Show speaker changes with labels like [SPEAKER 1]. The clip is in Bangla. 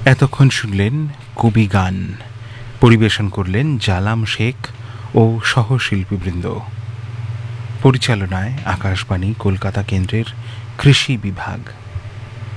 [SPEAKER 1] এতক্ষণ শুনলেন কবি গান, পরিবেশন করলেন জালাম শেখ ও সহশিল্পীবৃন্দ। পরিচালনায় আকাশবাণী কলকাতা কেন্দ্রের কৃষি বিভাগ।